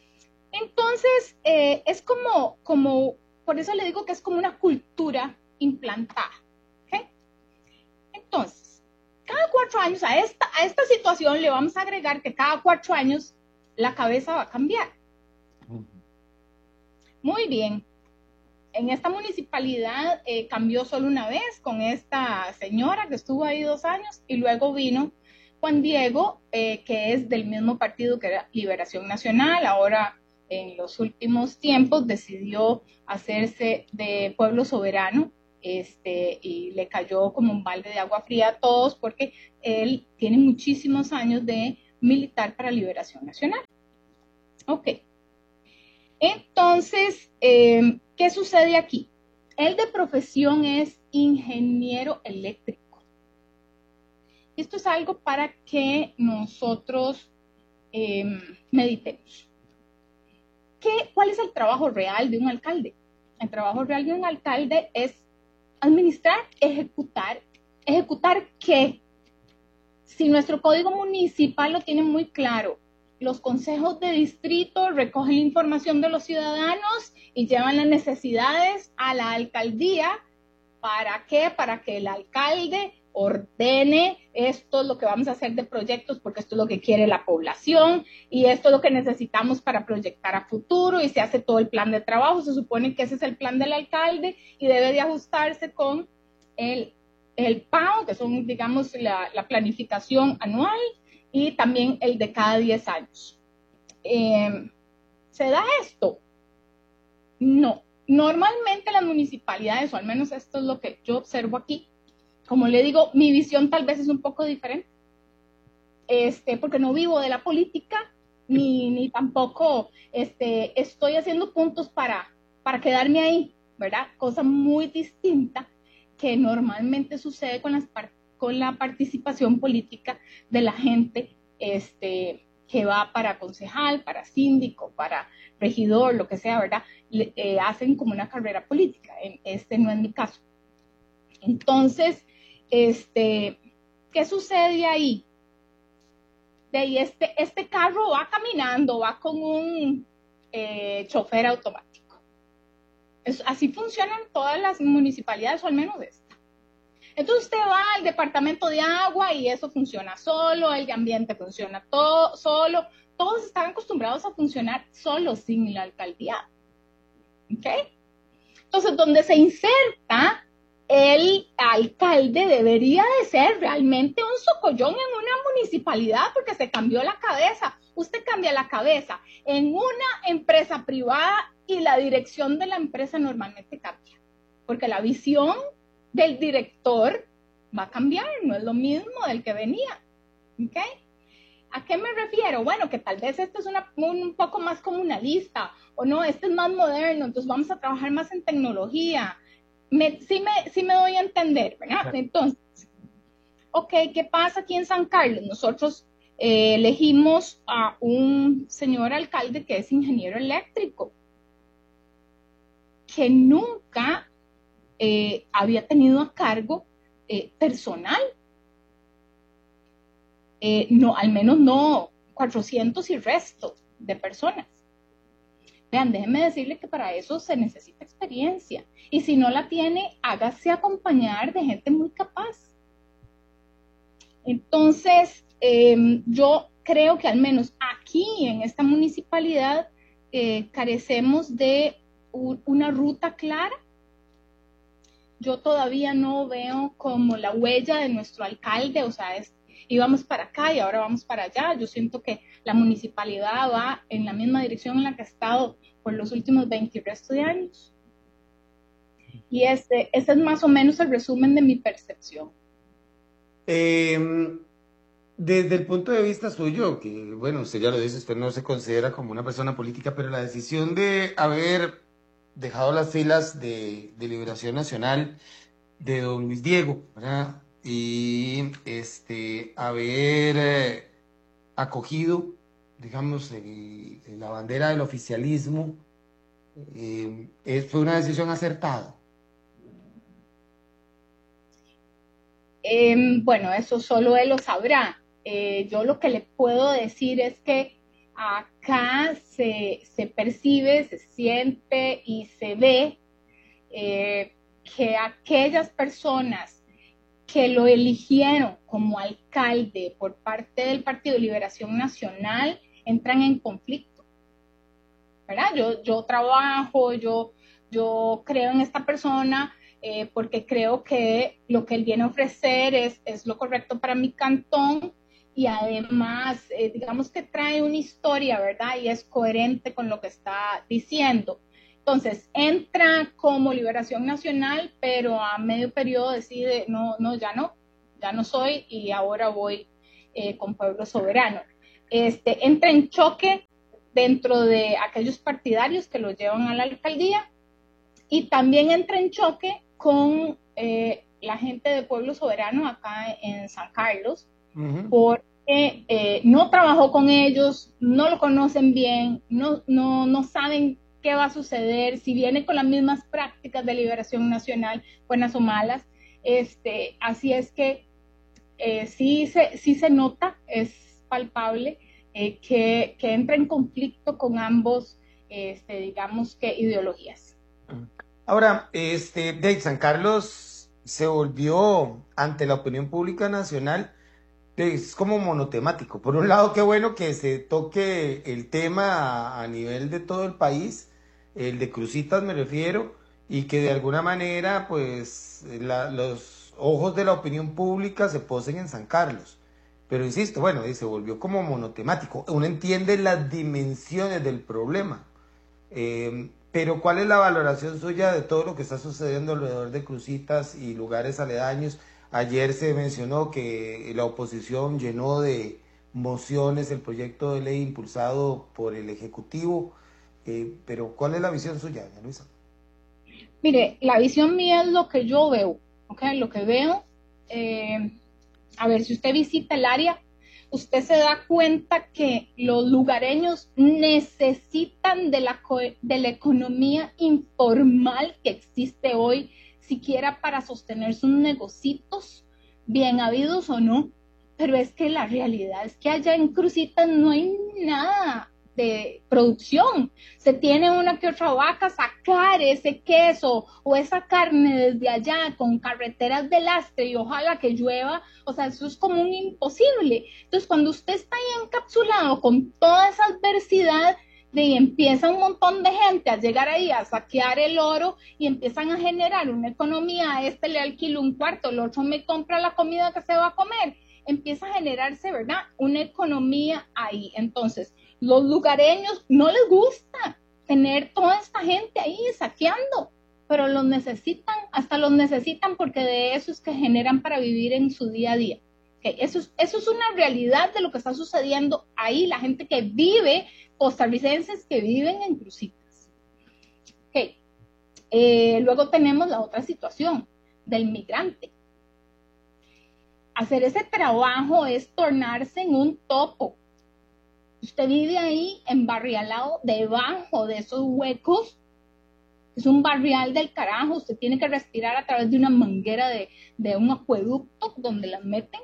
Entonces, eh, es como, como, por eso le digo que es como una cultura implantada, ¿ok? Entonces, cada cuatro años a esta, a esta situación le vamos a agregar que cada cuatro años la cabeza va a cambiar. Muy bien. En esta municipalidad eh, cambió solo una vez con esta señora que estuvo ahí dos años y luego vino Juan Diego, eh, que es del mismo partido que era Liberación Nacional, ahora en los últimos tiempos decidió hacerse de pueblo soberano, este, y le cayó como un balde de agua fría a todos porque él tiene muchísimos años de militar para Liberación Nacional. Ok. Entonces, eh, ¿qué sucede aquí? Él de profesión es ingeniero eléctrico. Esto es algo para que nosotros eh, meditemos. ¿Qué, ¿Cuál es el trabajo real de un alcalde? El trabajo real de un alcalde es administrar, ejecutar. ¿Ejecutar qué? Si nuestro código municipal lo tiene muy claro, los consejos de distrito recogen la información de los ciudadanos y llevan las necesidades a la alcaldía. ¿Para qué? Para que el alcalde ordene esto es lo que vamos a hacer de proyectos porque esto es lo que quiere la población y esto es lo que necesitamos para proyectar a futuro y se hace todo el plan de trabajo. Se supone que ese es el plan del alcalde y debe de ajustarse con el, el P A O, que son, digamos, la, la planificación anual y también el de cada diez años. Eh, ¿Se da esto? No. Normalmente las municipalidades, o al menos esto es lo que yo observo aquí, como le digo, mi visión tal vez es un poco diferente, este, porque no vivo de la política, ni, ni tampoco este, estoy haciendo puntos para, para quedarme ahí, ¿verdad? Cosa muy distinta que normalmente sucede con, las, con la participación política de la gente este, que va para concejal, para síndico, para regidor, lo que sea, ¿verdad? Le, eh, hacen como una carrera política. Este no es mi caso. Entonces, este, ¿qué sucede ahí? De ahí este, este carro va caminando, va con un eh, chofer automático. Es, así funcionan todas las municipalidades, o al menos esta. Entonces usted va al departamento de agua y eso funciona solo, el de ambiente funciona todo solo. Todos están acostumbrados a funcionar solos sin la alcaldía. ¿Ok? Entonces, donde se inserta el alcalde debería de ser realmente un socollón en una municipalidad porque se cambió la cabeza. Usted cambia la cabeza en una empresa privada y la dirección de la empresa normalmente cambia. Porque la visión del director va a cambiar, no es lo mismo del que venía. ¿Ok? ¿A qué me refiero? Bueno, que tal vez este es una, un poco más comunalista, o no, este es más moderno, entonces vamos a trabajar más en tecnología. Me, sí, me, sí me doy a entender, ¿verdad? Entonces, ok, ¿qué pasa aquí en San Carlos? Nosotros eh, elegimos a un señor alcalde que es ingeniero eléctrico, que nunca eh, había tenido a cargo eh, personal. Eh, no, al menos no cuatrocientos y resto de personas. Vean, déjenme decirle que para eso se necesita experiencia. Y si no la tiene, hágase acompañar de gente muy capaz. Entonces, eh, yo creo que al menos aquí en esta municipalidad eh, carecemos de un, una ruta clara. Yo todavía no veo como la huella de nuestro alcalde, o sea, es íbamos para acá y ahora vamos para allá. Yo siento que la municipalidad va en la misma dirección en la que ha estado por los últimos veinte y resto de años. Y este, ese es más o menos el resumen de mi percepción. Eh, desde el punto de vista suyo, que bueno, usted ya lo dice, usted no se considera como una persona política, pero la decisión de haber dejado las filas de, de Liberación Nacional de don Luis Diego, ¿verdad? Y este, haber eh, acogido, digamos, el, la bandera del oficialismo, eh, ¿fue una decisión acertada? Eh, bueno, eso solo él lo sabrá. Eh, yo lo que le puedo decir es que acá se, se percibe, se siente y se ve eh, que aquellas personas que lo eligieron como alcalde por parte del Partido de Liberación Nacional entran en conflicto, ¿verdad? Yo, yo trabajo, yo, yo creo en esta persona eh, porque creo que lo que él viene a ofrecer es, es lo correcto para mi cantón y además, eh, digamos que trae una historia, ¿verdad? Y es coherente con lo que está diciendo. Entonces, entra como Liberación Nacional, pero a medio periodo decide, no, no, ya no, ya no soy y ahora voy eh, con Pueblo Soberano. Este, entra en choque dentro de aquellos partidarios que lo llevan a la alcaldía y también entra en choque con eh, la gente de Pueblo Soberano acá en San Carlos, uh-huh. porque eh, no trabajó con ellos, no lo conocen bien, no, no, no saben qué va a suceder, si viene con las mismas prácticas de Liberación Nacional, buenas o malas. Este, así es que eh, sí, se, sí se nota, es palpable, eh, que, que entra en conflicto con ambos, este, digamos que ideologías. Ahora, este, de San Carlos se volvió ante la opinión pública nacional, es como monotemático. Por un lado, qué bueno que se toque el tema a, a nivel de todo el país, el de Cruzitas me refiero, y que de alguna manera pues la, los ojos de la opinión pública se posen en San Carlos. Pero insisto, bueno, se volvió como monotemático. Uno entiende las dimensiones del problema, eh, pero ¿cuál es la valoración suya de todo lo que está sucediendo alrededor de Cruzitas y lugares aledaños? Ayer se mencionó que la oposición llenó de mociones el proyecto de ley impulsado por el Ejecutivo, eh, pero ¿cuál es la visión suya, doña Luisa? Mire, la visión mía es lo que yo veo, ¿ok? Lo que veo, eh, a ver, si usted visita el área, usted se da cuenta que los lugareños necesitan de la, de la economía informal que existe hoy, siquiera para sostener sus negocios, bien habidos o no, pero es que la realidad es que allá en Cruzitas no hay nada de producción. Se tiene una que otra vaca, sacar ese queso o esa carne desde allá con carreteras de lastre y ojalá que llueva, o sea, eso es como un imposible. Entonces, cuando usted está ahí encapsulado con toda esa adversidad, y empieza un montón de gente a llegar ahí a saquear el oro y empiezan a generar una economía, a este le alquilo un cuarto, el otro me compra la comida que se va a comer, empieza a generarse, ¿verdad?, una economía ahí. Entonces, los lugareños no les gusta tener toda esta gente ahí saqueando, pero los necesitan, hasta los necesitan porque de eso es que generan para vivir en su día a día. Okay, eso es, eso es una realidad de lo que está sucediendo ahí, la gente que vive, costarricenses que viven en Cruzitas. Okay. Eh, luego tenemos la otra situación del migrante. Hacer ese trabajo es tornarse en un topo. Usted vive ahí embarrialado debajo de esos huecos. Es un barrial del carajo. Usted tiene que respirar a través de una manguera de, de un acueducto donde las meten.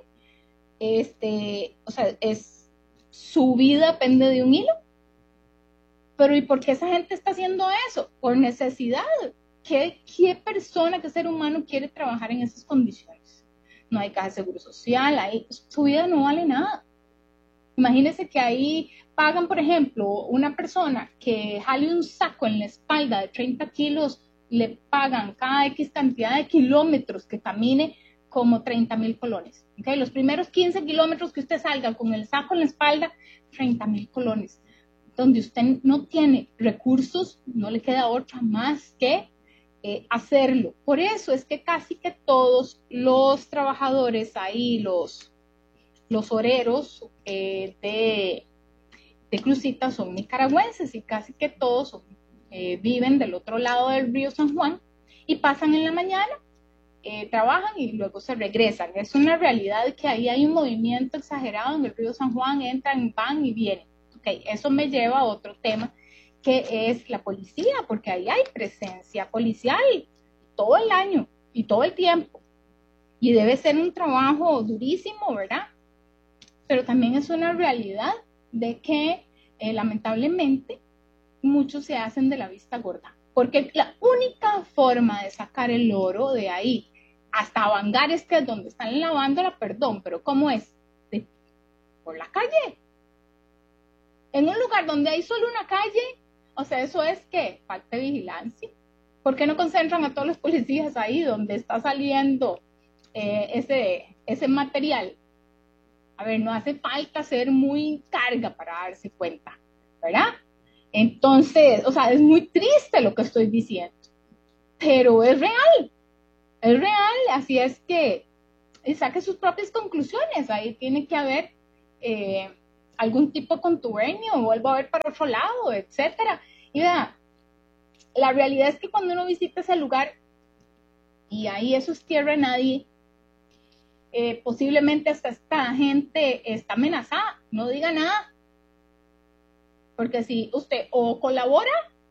Este, o sea, es, su vida depende de un hilo. Pero ¿y por qué esa gente está haciendo eso? Por necesidad. ¿Qué, qué persona, qué ser humano quiere trabajar en esas condiciones? No hay caja de seguro social, ahí, su vida no vale nada. Imagínense que ahí pagan, por ejemplo, una persona que jale un saco en la espalda de treinta kilos, le pagan cada X cantidad de kilómetros que camine como treinta mil colones. ¿Okay? Los primeros quince kilómetros que usted salga con el saco en la espalda, treinta mil colones. Donde usted no tiene recursos, no le queda otra más que eh, hacerlo. Por eso es que casi que todos los trabajadores ahí, los, los oreros eh, de, de Cruzitas son nicaragüenses y casi que todos son, eh, viven del otro lado del río San Juan y pasan en la mañana, eh, trabajan y luego se regresan. Es una realidad que ahí hay un movimiento exagerado en el río San Juan, entran, van y vienen. Okay, eso me lleva a otro tema que es la policía, porque ahí hay presencia policial todo el año y todo el tiempo. Y debe ser un trabajo durísimo, ¿verdad? Pero también es una realidad de que eh, lamentablemente muchos se hacen de la vista gorda. Porque la única forma de sacar el oro de ahí hasta Bangares, que es donde están lavándola, perdón, pero ¿cómo es? De, por la calle. En un lugar donde hay solo una calle, o sea, eso es que falta de vigilancia. ¿Por qué no concentran a todos los policías ahí donde está saliendo eh, ese, ese material? A ver, no hace falta ser muy carga para darse cuenta, ¿verdad? Entonces, o sea, es muy triste lo que estoy diciendo, pero es real, es real, así es que saque sus propias conclusiones, ahí tiene que haber eh, algún tipo de contubernio, vuelvo a ver para otro lado, etcétera. Y vea, la realidad es que cuando uno visita ese lugar, y ahí eso es tierra de nadie, eh, posiblemente hasta esta gente está amenazada, no diga nada, porque si usted o colabora,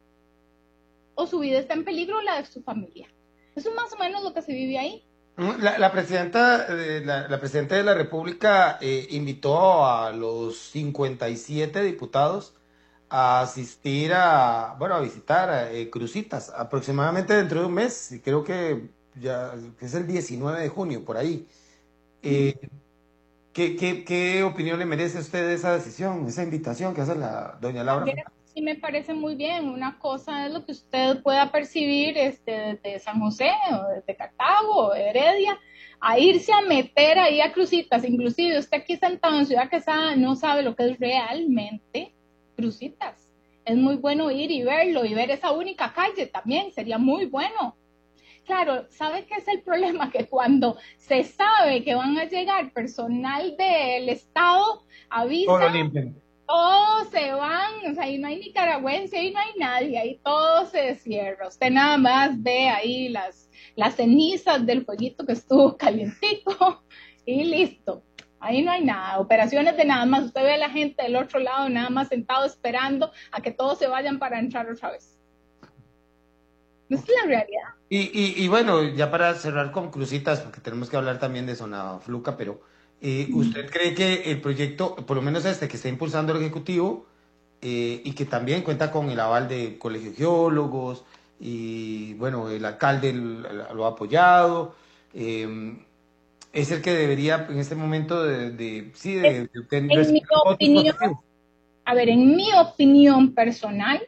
o su vida está en peligro, o la de su familia. Eso es más o menos lo que se vive ahí. La, la, presidenta, la, la presidenta de la República eh, invitó a los cincuenta y siete diputados a asistir a, bueno, a visitar eh, Cruzitas, aproximadamente dentro de un mes, y creo que ya que es el diecinueve de junio, por ahí. Eh, ¿qué, qué, ¿Qué opinión le merece a usted de esa decisión, esa invitación que hace la doña Laura? Sí, me parece muy bien. Una cosa es lo que usted pueda percibir este, desde San José o desde Cartago o Heredia, a irse a meter ahí a Cruzitas. Inclusive usted aquí sentado en Ciudad Quesada no sabe lo que es realmente Cruzitas. Es muy bueno ir y verlo y ver esa única calle también, sería muy bueno. Claro, ¿sabe qué es el problema? Que cuando se sabe que van a llegar personal del Estado, avisan, todos se van, o sea, ahí no hay nicaragüense, ahí no hay nadie, ahí todo se cierra. Usted nada más ve ahí las, las cenizas del fueguito que estuvo calientito y listo. Ahí no hay nada, operaciones de nada más. Usted ve a la gente del otro lado nada más sentado esperando a que todos se vayan para entrar otra vez. Esa es la realidad. Y, y, y bueno, ya para cerrar con Cruzitas, porque tenemos que hablar también de Zona Fluca, pero eh, ¿usted cree que el proyecto, por lo menos este que está impulsando el Ejecutivo, eh, y que también cuenta con el aval del Colegio de Geólogos, y bueno, el alcalde lo ha apoyado, eh, es el que debería en este momento de, de sí, de, de, de, de en mi opinión, a ver, en mi opinión personal,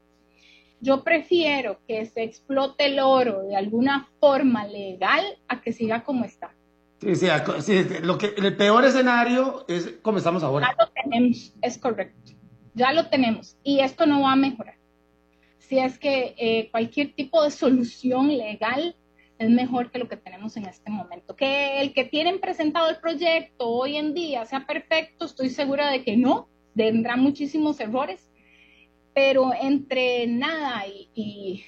yo prefiero que se explote el oro de alguna forma legal a que siga como está. Sí, sí, sí, lo que, el peor escenario es como estamos ahora. Ya lo tenemos, es correcto. Ya lo tenemos y esto no va a mejorar. Si es que eh, cualquier tipo de solución legal es mejor que lo que tenemos en este momento. Que el que tienen presentado el proyecto hoy en día sea perfecto, estoy segura de que no, tendrá muchísimos errores. Pero entre nada y, y,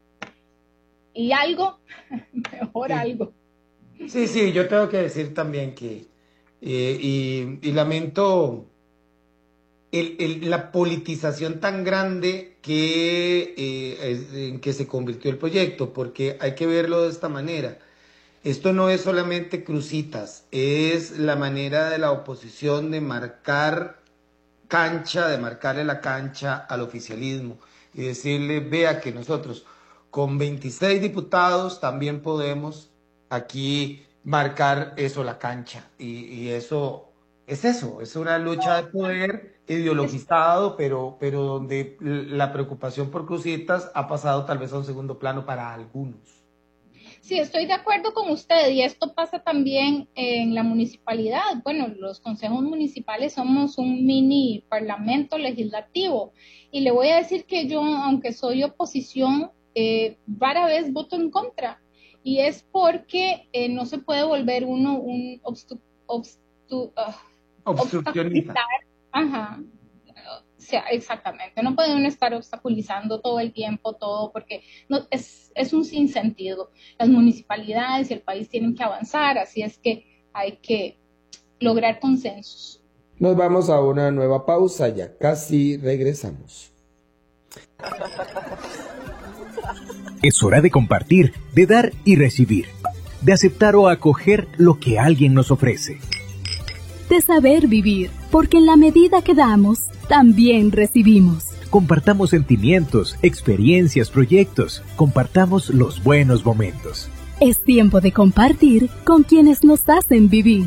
y algo, mejor sí. algo. Sí, sí, yo tengo que decir también que, eh, y, y lamento el, el, la politización tan grande que, eh, en que se convirtió el proyecto, porque hay que verlo de esta manera. Esto no es solamente Cruzitas, es la manera de la oposición de marcar cancha, de marcarle la cancha al oficialismo y decirle, vea que nosotros con veintiséis diputados también podemos aquí marcar eso, la cancha, y, y eso es eso, es una lucha de poder ideologizado, pero, pero donde la preocupación por Cruzitas ha pasado tal vez a un segundo plano para algunos. Sí, estoy de acuerdo con usted y esto pasa también en la municipalidad. Bueno, los consejos municipales somos un mini parlamento legislativo y le voy a decir que yo, aunque soy oposición, eh, rara vez voto en contra y es porque eh, no se puede volver uno un obstu obstu uh, obstruccionista. Ajá. O sea, exactamente, no puede uno estar obstaculizando todo el tiempo todo porque no, es, es un sinsentido. Las municipalidades y el país tienen que avanzar, así es que hay que lograr consensos. Nos vamos a una nueva pausa, ya casi regresamos. Es hora de compartir, de dar y recibir, de aceptar o acoger lo que alguien nos ofrece. De saber vivir, porque en la medida que damos, también recibimos. Compartamos sentimientos, experiencias, proyectos. Compartamos los buenos momentos. Es tiempo de compartir con quienes nos hacen vivir.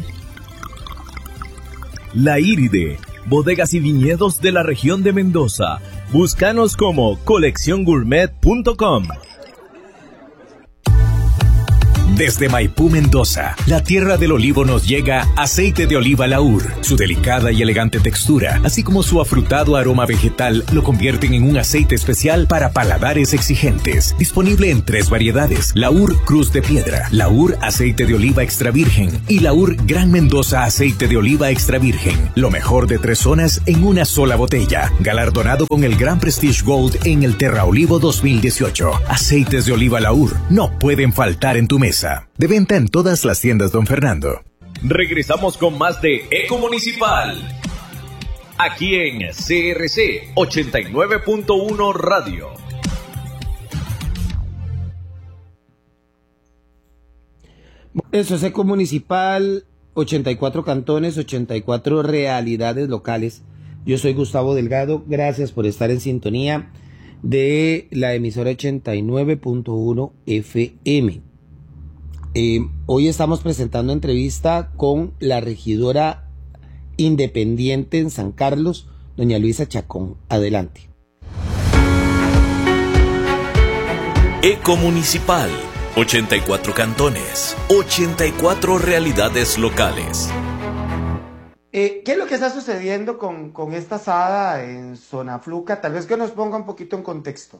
La Iride, bodegas y viñedos de la región de Mendoza. Búscanos como colección gourmet punto com. Desde Maipú, Mendoza, la tierra del olivo, nos llega aceite de oliva Laur. Su delicada y elegante textura, así como su afrutado aroma vegetal, lo convierten en un aceite especial para paladares exigentes. Disponible en tres variedades: Laur Cruz de Piedra, Laur Aceite de Oliva Extra Virgen y Laur Gran Mendoza Aceite de Oliva Extra Virgen. Lo mejor de tres zonas en una sola botella. Galardonado con el Gran Prestige Gold en el Terra Olivo dos mil dieciocho. Aceites de oliva Laur no pueden faltar en tu mesa. De venta en todas las tiendas Don Fernando. Regresamos con más de Eco Municipal. Aquí en C R C ochenta y nueve punto uno Radio. Eso es Eco Municipal, ochenta y cuatro cantones, ochenta y cuatro realidades locales. Yo soy Gustavo Delgado. Gracias por estar en sintonía de la emisora ochenta y nueve punto uno F M. Eh, hoy estamos presentando entrevista con la regidora independiente en San Carlos, doña Luisa Chacón. Adelante. Eco Municipal, ochenta y cuatro cantones, ochenta y cuatro realidades locales. Eh, ¿Qué es lo que está sucediendo con, con esta asada en Zona Fluca? Tal vez que nos ponga un poquito en contexto.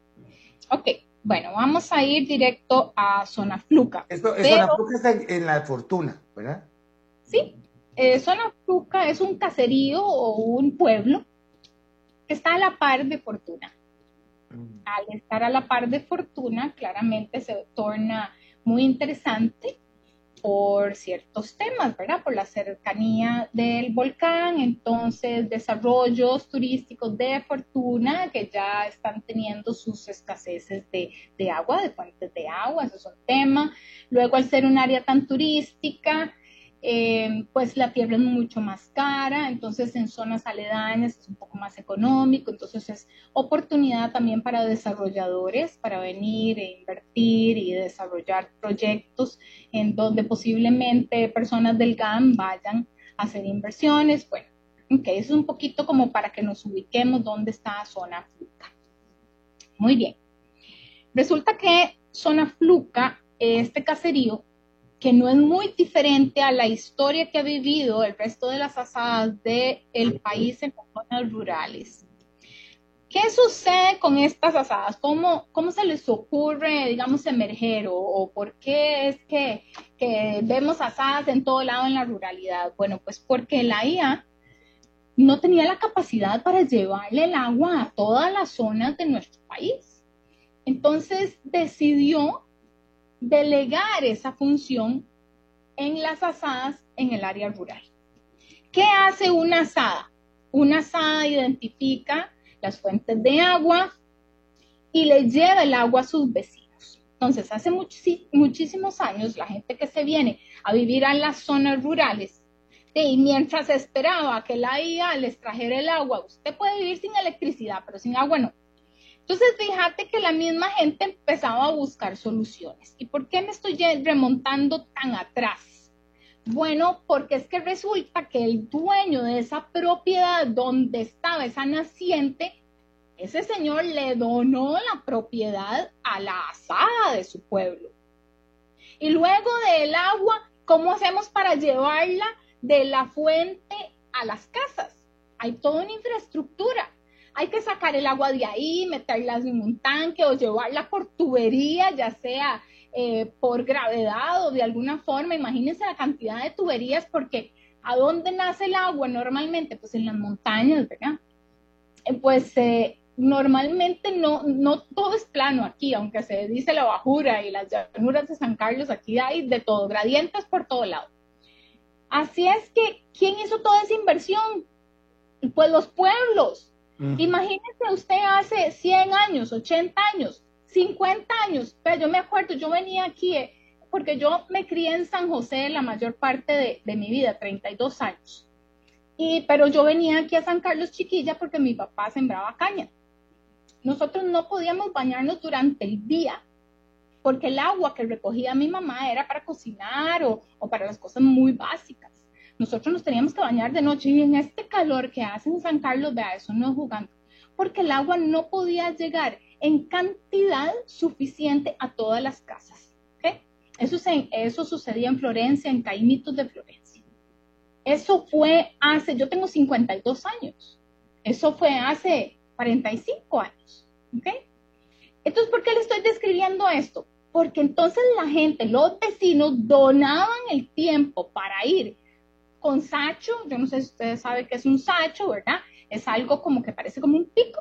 Ok. Bueno, vamos a ir directo a Zona Fluca. Esto, pero, Zona Fluca está en, en la Fortuna, ¿verdad? Sí, eh, Zona Fluca es un caserío o un pueblo que está a la par de Fortuna. Mm. Al estar a la par de Fortuna, claramente se torna muy interesante por ciertos temas, ¿verdad? Por la cercanía del volcán, entonces desarrollos turísticos de Fortuna que ya están teniendo sus escaseces de, de agua, de fuentes de agua, eso es un tema. Luego, al ser un área tan turística, eh, pues la tierra es mucho más cara, entonces en zonas aledañas es un poco más económico, entonces es oportunidad también para desarrolladores para venir e invertir y desarrollar proyectos en donde posiblemente personas del G A M vayan a hacer inversiones. Bueno, ok, eso es un poquito como para que nos ubiquemos dónde está Zona Fluca. Muy bien. Resulta que Zona Fluca, este caserío, que no es muy diferente a la historia que ha vivido el resto de las asadas del país en las zonas rurales. ¿Qué sucede con estas asadas? ¿Cómo, cómo se les ocurre, digamos, emerger? ¿O, o por qué es que, que vemos asadas en todo lado en la ruralidad? Bueno, pues porque la I A no tenía la capacidad para llevarle el agua a todas las zonas de nuestro país. Entonces decidió delegar esa función en las asadas en el área rural. ¿Qué hace una asada? Una asada identifica las fuentes de agua y le lleva el agua a sus vecinos. Entonces, hace muchis- muchísimos años, la gente que se viene a vivir a las zonas rurales, y mientras esperaba que la I A les trajera el agua, usted puede vivir sin electricidad, pero sin agua no. Entonces, fíjate que la misma gente empezaba a buscar soluciones. ¿Y por qué me estoy remontando tan atrás? Bueno, porque es que resulta que el dueño de esa propiedad donde estaba esa naciente, ese señor le donó la propiedad a la asada de su pueblo. Y luego del agua, ¿cómo hacemos para llevarla de la fuente a las casas? Hay toda una infraestructura. Hay que sacar el agua de ahí, meterla en un tanque o llevarla por tubería, ya sea eh, por gravedad o de alguna forma. Imagínense la cantidad de tuberías, porque ¿a dónde nace el agua normalmente? Pues en las montañas, ¿verdad? Eh, pues eh, normalmente no, no todo es plano aquí, aunque se dice la bajura y las llanuras de San Carlos, aquí hay de todo, gradientes por todo lado. Así es que, ¿quién hizo toda esa inversión? Pues los pueblos. Imagínese usted hace cien años, ochenta años, cincuenta años, pero yo me acuerdo, yo venía aquí, eh, porque yo me crié en San José la mayor parte de, de mi vida, treinta y dos años, y, pero yo venía aquí a San Carlos chiquilla porque mi papá sembraba caña. Nosotros no podíamos bañarnos durante el día, porque el agua que recogía mi mamá era para cocinar o, o para las cosas muy básicas. Nosotros nos teníamos que bañar de noche y en este calor que hace en San Carlos, vea, eso no es jugando, porque el agua no podía llegar en cantidad suficiente a todas las casas. ¿Okay? Eso, se, eso sucedía en Florencia, en Caimitos de Florencia. Eso fue hace, yo tengo cincuenta y dos años. Eso fue hace cuarenta y cinco años. ¿Ok? Entonces, ¿por qué le estoy describiendo esto? Porque entonces la gente, los vecinos, donaban el tiempo para ir con sacho. Yo no sé si ustedes saben qué es un sacho, ¿verdad? Es algo como que parece como un pico,